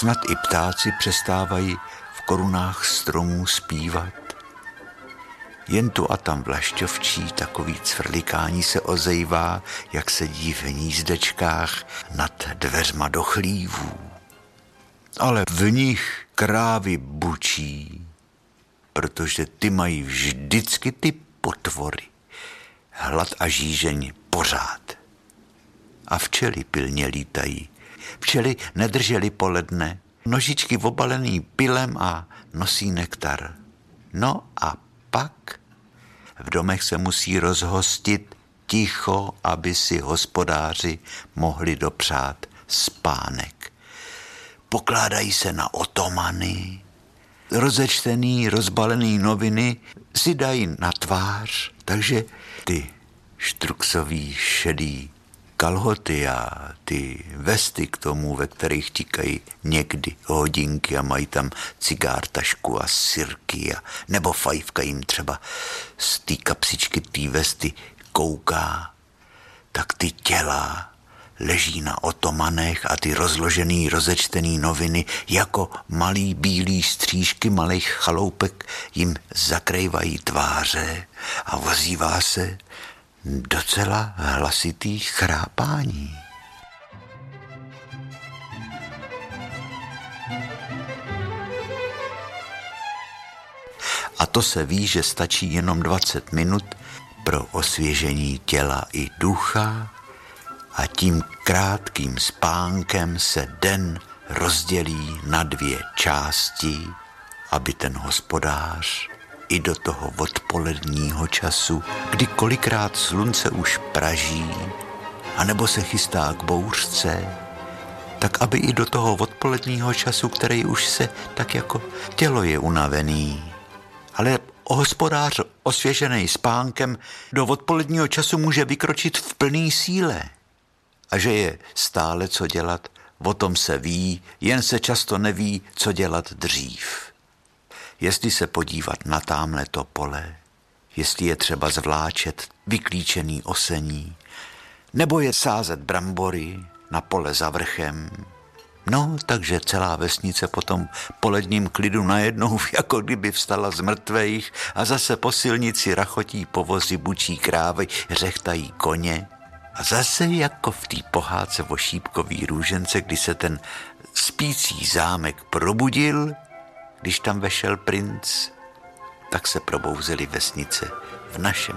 snad i ptáci přestávají v korunách stromů zpívat. Jen tu a tam vlašťovčí takový cvrlikání se ozejvá, jak sedí v hnízdečkách nad dveřma do chlívů. Ale v nich krávy bučí, protože ty mají vždycky ty potvory. Hlad a žížeň pořád. A včely pilně lítají. Včely nedržely poledne, nožičky obalený pilem a nosí nektar. No a pak v domech se musí rozhostit ticho, aby si hospodáři mohli dopřát spánek. Pokládají se na otomany, rozečtený, rozbalený noviny si dají na tvář, takže ty štruksový šedý kalhoty a ty vesty k tomu, ve kterých tikají někdy hodinky a mají tam cigár, tašku a sirky nebo fajfka jim třeba z té kapsičky té vesty kouká, tak ty těla leží na otomanech a ty rozložený, rozečtený noviny jako malý bílý střížky malých chaloupek jim zakrývají tváře a ozývá se docela hlasitý chrápání. A to se ví, že stačí jenom 20 minut pro osvěžení těla i ducha a tím krátkým spánkem se den rozdělí na 2 části, aby ten hospodář i do toho odpoledního času, kdy kolikrát slunce už praží, anebo se chystá k bouřce, tak aby i do toho odpoledního času, který už se tak jako tělo je unavený. Ale hospodář osvěžený spánkem do odpoledního času může vykročit v plný síle. A že je stále co dělat, o tom se ví, jen se často neví, co dělat dřív. Jestli se podívat na támhleto pole, jestli je třeba zvláčet vyklíčený osení, nebo je sázet brambory na pole za vrchem. No, takže celá vesnice po tom poledním klidu najednou jako kdyby vstala z mrtvejch a zase po silnici rachotí povozy, bučí krávy, řechtají koně. A zase jako v té pohádce o šípkový růžence, kdy se ten spící zámek probudil, když tam vešel princ, tak se probouzely vesnice v našem